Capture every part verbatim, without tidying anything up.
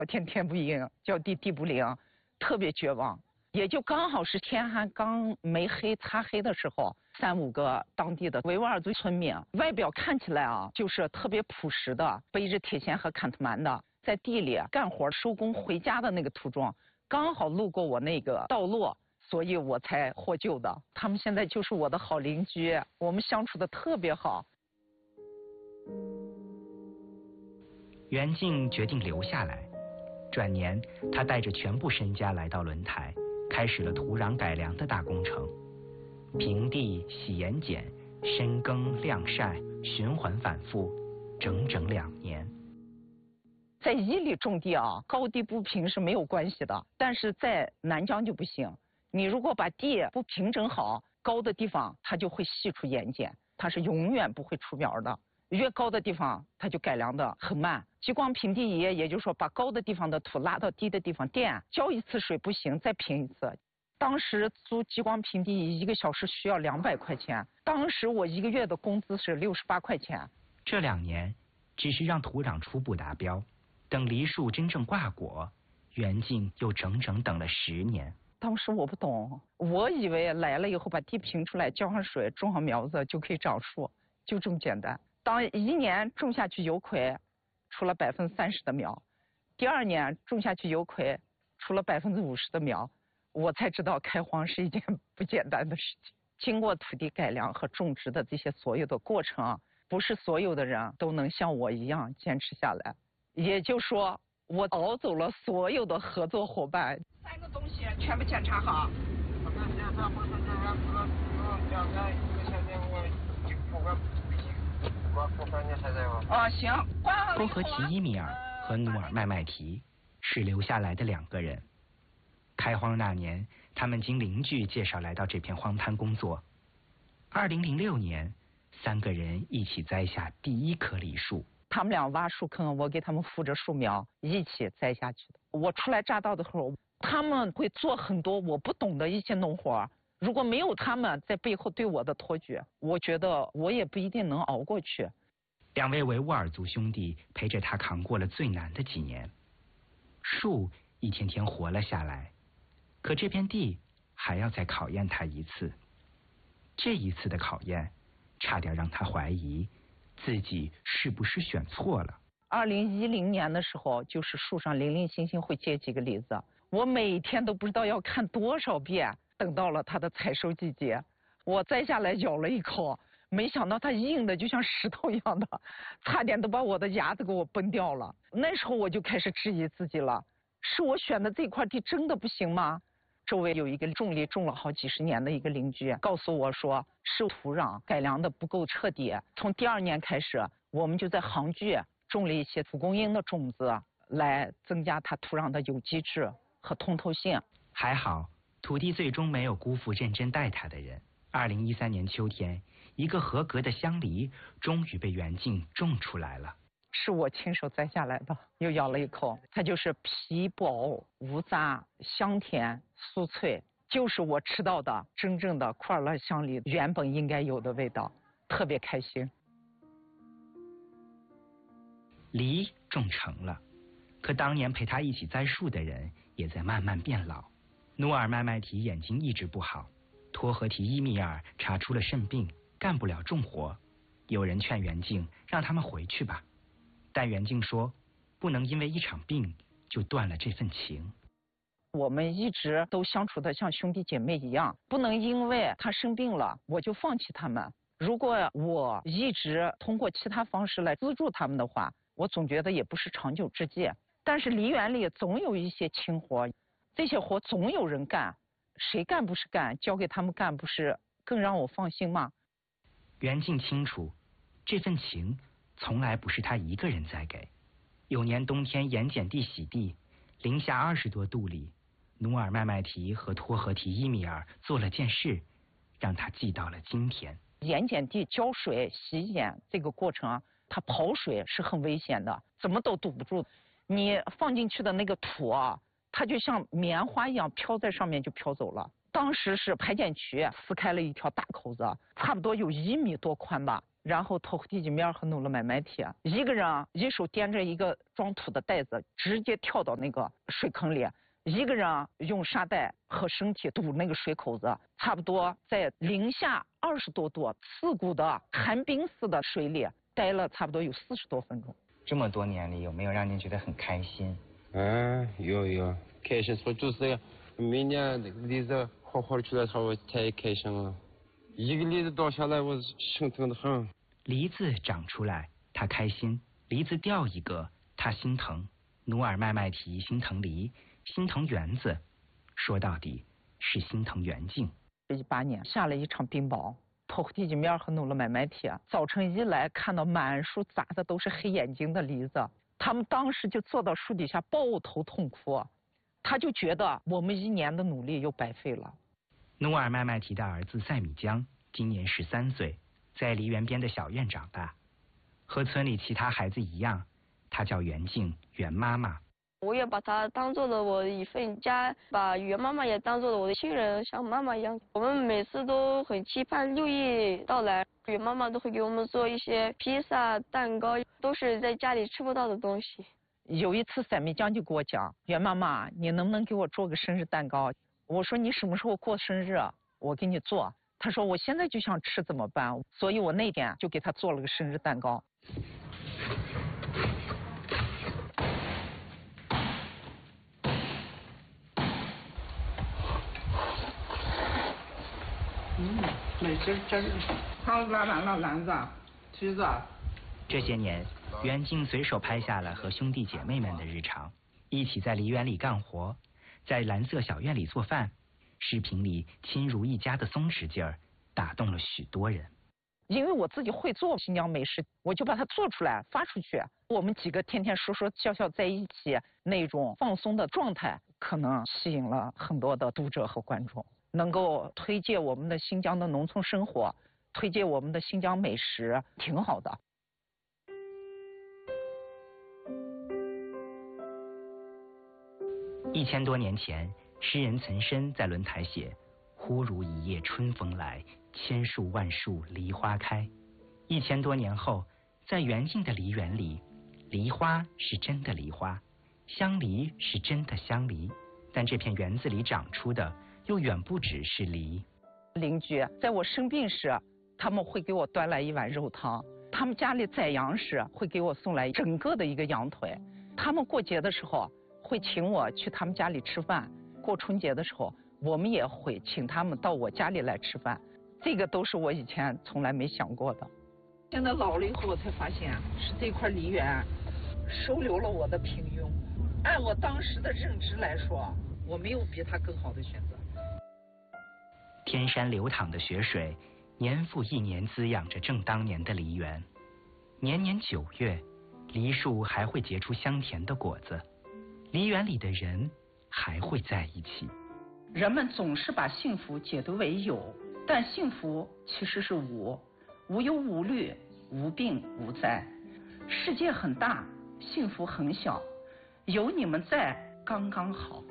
天天不应，叫地地不灵，特别绝望。也就刚好是天还刚没黑擦黑的时候，三五个当地的维吾尔族村民，外表看起来啊就是特别朴实的，背着铁锨和坎特曼的，在地里干活收工回家的那个途中，刚好路过我那个道路，所以我才获救的。他们现在就是我的好邻居，我们相处的特别好。 袁静决定留下来，转年他带着全部身家来到轮台，开始了土壤改良的大工程，平地、洗盐碱、深耕、晾晒，循环反复，整整两年。 在伊犁种地啊，高低不平是没有关系的，但是在南疆就不行。你如果把地不平整好，高的地方它就会析出盐碱，它是永远不会出苗的。越高的地方，它就改良的很慢。激光平地仪，也就是说把高的地方的土拉到低的地方垫，浇一次水不行，再平一次。当时租激光平地仪一个小时需要两百块钱，当时我一个月的工资是六十八块钱。 这两年只是让土壤初步达标，等梨树真正挂果，袁静又整整等了十年。 当时我不懂，我以为来了以后把地平出来，浇上水，种上苗子就可以长树，就这么简单。当一年种下去有葵，出了百分之三十的苗，第二年种下去有葵，出了百分之五十的苗，我才知道开荒是一件不简单的事情。经过土地改良和种植的这些所有的过程，不是所有的人都能像我一样坚持下来。也就是说，我熬走了所有的合作伙伴。三个东西全部检查好。哦，行。 托合提伊米尔和努尔麦麦提是留下来的两个人。开荒那年，他们经邻居介绍来到这片荒滩工作。二零零六年，三个人一起栽下第一棵梨树。 他们俩挖树坑，我给他们扶着树苗一起栽下去的。我初来乍到的时候，他们会做很多我不懂的一些农活。如果没有他们在背后对我的托举，我觉得我也不一定能熬过去。 两位维吾尔族兄弟陪着他扛过了最难的几年，树一天天活了下来，可这片地还要再考验他一次。这一次的考验，差点让他怀疑自己是不是选错了。 二零一零年的时候，就是树上零零星星会结几个梨子，我每天都不知道要看多少遍。等到了它的采收季节，我摘下来咬了一口，没想到它硬的就像石头一样的，差点都把我的牙子给我崩掉了。那时候我就开始质疑自己了，是我选的这块地真的不行吗？周围有一个种梨种了好几十年的一个邻居告诉我说，是土壤改良的不够彻底。从第二年开始，我们就在杭居种了一些蒲公英的种子，来增加它土壤的有机质和通透性。 还好土地最终没有辜负认真待他的人。二零一三年秋天，一个合格的香梨终于被袁静种出来了。 是我亲手摘下来的，又咬了一口，它就是皮薄无渣，香甜酥脆，就是我吃到的真正的库尔勒香梨原本应该有的味道，特别开心。 梨种成了，可当年陪他一起栽树的人也在慢慢变老。努尔麦麦提眼睛一直不好，托合提伊米尔查出了肾病，干不了重活。有人劝袁静让他们回去吧，但袁静说不能因为一场病就断了这份情。 我们一直都相处的像兄弟姐妹一样，不能因为他生病了我就放弃他们。如果我一直通过其他方式来资助他们的话，我总觉得也不是长久之计。但是梨园里总有一些轻活，这些活总有人干，谁干不是干，交给他们干不是更让我放心吗？ 袁静清楚，这份情从来不是他一个人在给。有年冬天盐碱地洗地，零下二十多度里，努尔麦麦提和托合提伊米尔做了件事，让他记到了今天。 盐碱地浇水洗盐这个过程啊，它跑水是很危险的，怎么都堵不住。你放进去的那个土啊，它就像棉花一样飘在上面就飘走了。当时是排碱渠撕开了一条大口子，差不多有一米多宽吧， 然后拖地地面和弄了买卖铁，一个人一手掂着一个装土的袋子，直接跳到那个水坑里，一个人用沙袋和身体堵那个水口子，差不多在零下二十多度刺骨的寒冰似的水里待了差不多有四十多分钟。 这么多年里，有没有让您觉得很开心？ 嗯，有有，开心说就是每年那个栗子好好的出来，时候太开心了。一个栗子掉下来，我心疼的很。 梨子长出来，他开心；梨子掉一个，他心疼。努尔麦麦提心疼梨，心疼园子，说到底是心疼园境。 一八年下了一场冰雹，拖地地面和弄了买卖铁，早晨一来看到满树砸的都是黑眼睛的梨子，他们当时就坐到树底下抱头痛哭，他就觉得我们一年的努力又白费了。 努尔麦麦提的儿子赛米江今年十三岁，在梨园边的小院长大，和村里其他孩子一样，他叫袁静，袁妈妈。 我也把她当做了我的一份家，把袁妈妈也当做了我的亲人，像妈妈一样。我们每次都很期盼六一到来，袁妈妈都会给我们做一些披萨、蛋糕，都是在家里吃不到的东西。 有一次赛米江就给我讲，袁妈妈，你能不能给我做个生日蛋糕？我说你什么时候过生日，我给你做。他说我现在就想吃怎么办？所以我那天就给他做了个生日蛋糕。 嗯，没这这好烂烂了篮子、梯子。 这些年，袁静随手拍下了和兄弟姐妹们的日常，一起在梨园里干活，在蓝色小院里做饭。视频里亲如一家的松弛劲儿，打动了许多人。 因为我自己会做新疆美食，我就把它做出来发出去。我们几个天天说说笑笑在一起，那种放松的状态，可能吸引了很多的读者和观众。能够推荐我们的新疆的农村生活，推荐我们的新疆美食，挺好的。 一千多年前，诗人岑参在轮台写：“忽如一夜春风来，千树万树梨花开。”一千多年后，在袁静的梨园里，梨花是真的梨花，香梨是真的香梨，但这片园子里长出的又远不只是梨。 邻居在我生病时，他们会给我端来一碗肉汤；他们家里宰羊时，会给我送来整个的一个羊腿；他们过节的时候，会请我去他们家里吃饭。过春节的时候，我们也会请他们到我家里来吃饭。这个都是我以前从来没想过的。现在老了以后，我才发现是这块梨园收留了我的平庸。按我当时的认知来说，我没有比他更好的选择。 天山流淌的雪水，年复一年滋养着正当年的梨园。年年九月，梨树还会结出香甜的果子，梨园里的人还会在一起。 人们总是把幸福解读为有，但幸福其实是无，无忧无虑，无病无灾。世界很大，幸福很小，有你们在刚刚好。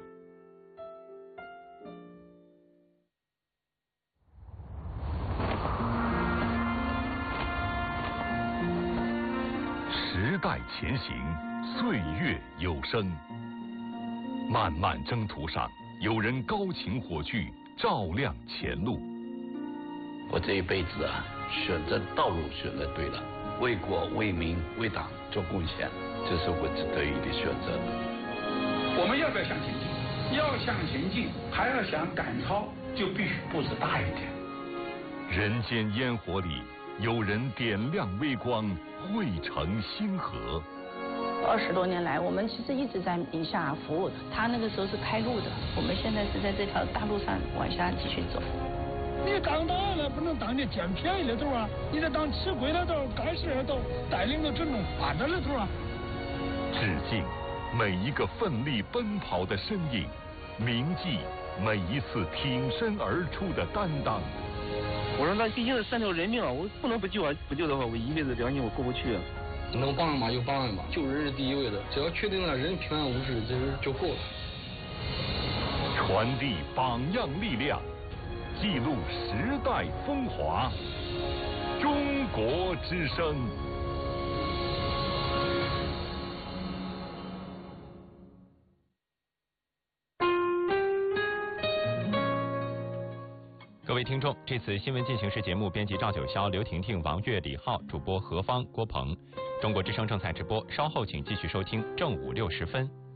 时代前行，岁月有声。漫漫征途上，有人高擎火炬，照亮前路。 我这一辈子啊，选择道路选择对了，为国为民为党做贡献，这是我值得意的选择。 我们要不要向前进？要向前进，还要想赶超，就必须步子大一点。 人间烟火里，有人点亮微光，汇成星河。 二十多年来，我们其实一直在宁夏服务的。他那个时候是开路的，我们现在是在这条大路上往下继续走。 你当党了不能当你捡便宜的头啊！你得当吃亏的头、干事的头，带领着整种发展的头啊！ 致敬每一个奋力奔跑的身影，铭记每一次挺身而出的担当。 我说那毕竟是三条人命啊，我不能不救啊！不救的话，我一辈子良心我过不去啊。 能帮一把就帮一把，救人是第一位的，只要确定了人平安无事，这人就够了。 传递榜样力量，记录时代风华。 中国之声。 各位听众，这次新闻进行时节目编辑赵九霄、刘婷婷、王悦、李浩，主播何芳、郭鹏。中国之声正在直播，稍后请继续收听正午六时分。